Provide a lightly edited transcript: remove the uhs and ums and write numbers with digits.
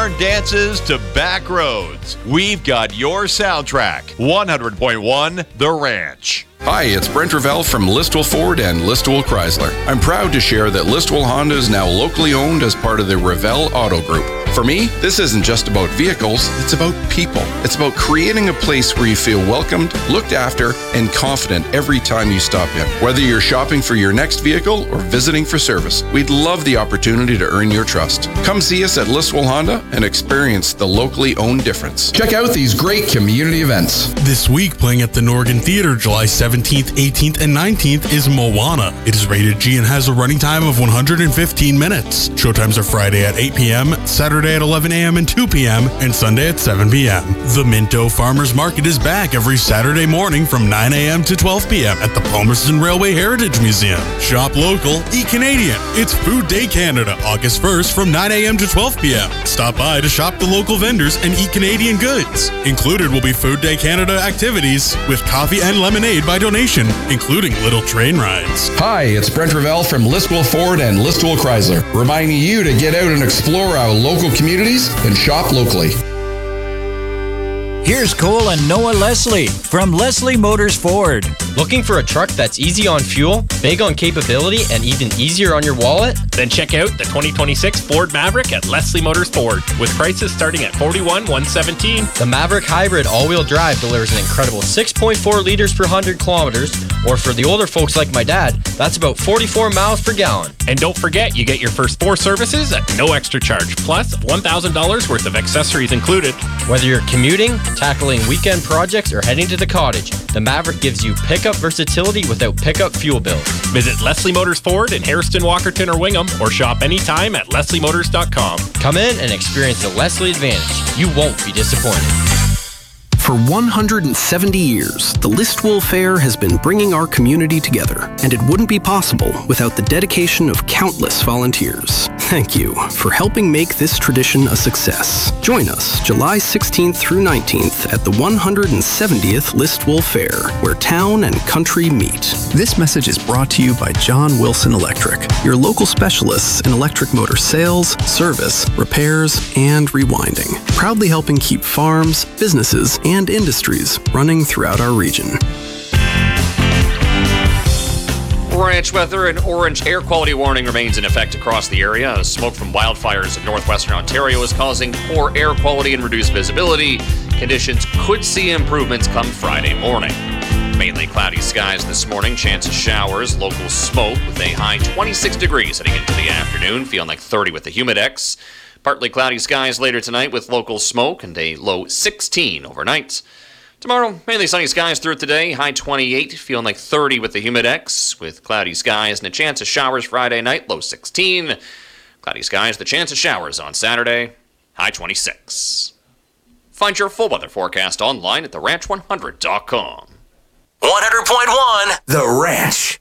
barn dances to back roads. We've got your soundtrack. 100.1 The Ranch. Hi, it's Brent Ravel from Listowel Ford and Listowel Chrysler. I'm proud to share that Listowel Honda is now locally owned as part of the Ravel Auto Group. For me, this isn't just about vehicles, it's about people. It's about creating a place where you feel welcomed, looked after, and confident every time you stop in. Whether you're shopping for your next vehicle or visiting for service, we'd love the opportunity to earn your trust. Come see us at Listowel Honda and experience the locally owned difference. Check out these great community events. This week, playing at the Norgan Theatre, July 17th, 18th, and 19th is Moana. It is rated G and has a running time of 115 minutes. Showtimes are Friday at 8 p.m., Saturday at 11 a.m. and 2 p.m., and Sunday at 7 p.m. The Minto Farmers Market is back every Saturday morning from 9 a.m. to 12 p.m. at the Palmerston Railway Heritage Museum. Shop local, eat Canadian. It's Food Day Canada, August 1st from 9 a.m. to 12 p.m. Stop by to shop the local vendors and eat Canadian goods. Included will be Food Day Canada activities with coffee and lemonade by donation, including little train rides. Hi, it's Brent Ravel from Listowel Ford and Listowel Chrysler, reminding you to get out and explore our local communities and shop locally. Here's Cole and Noah Leslie from Leslie Motors Ford. Looking for a truck that's easy on fuel, big on capability, and even easier on your wallet? Then check out the 2026 Ford Maverick at Leslie Motors Ford, with prices starting at $41,117. The Maverick Hybrid all-wheel drive delivers an incredible 6.4 liters per 100 kilometers, or for the older folks like my dad, that's about 44 miles per gallon. And don't forget, you get your first 4 services at no extra charge, plus $1,000 worth of accessories included. Whether you're commuting, tackling weekend projects, or heading to the cottage, the Maverick gives you pickup versatility without pickup fuel bills. Visit Leslie Motors Ford in Hairston, Walkerton, or Wingham, or shop anytime at lesliemotors.com. Come in and experience the Leslie advantage. You won't be disappointed. For 170 years, the Listowel Fair has been bringing our community together, and it wouldn't be possible without the dedication of countless volunteers. Thank you for helping make this tradition a success. Join us July 16th through 19th at the 170th Listowel Fair, where town and country meet. This message is brought to you by John Wilson Electric, your local specialists in electric motor sales, service, repairs, and rewinding. Proudly helping keep farms, businesses, and industries running throughout our region. Ranch weather. An orange air quality warning remains in effect across the area. Smoke from wildfires in northwestern Ontario is causing poor air quality and reduced visibility. Conditions could see improvements come Friday morning. Mainly cloudy skies this morning, chance of showers, local smoke with a high 26 degrees heading into the afternoon, feeling like 30 with the humidex. Partly cloudy skies later tonight with local smoke and a low 16 overnight. Tomorrow, mainly sunny skies throughout the day, high 28, feeling like 30 with the humidex, with cloudy skies and a chance of showers Friday night, low 16. Cloudy skies, the chance of showers on Saturday, high 26. Find your full weather forecast online at theranch100.com. 100.1 The Ranch.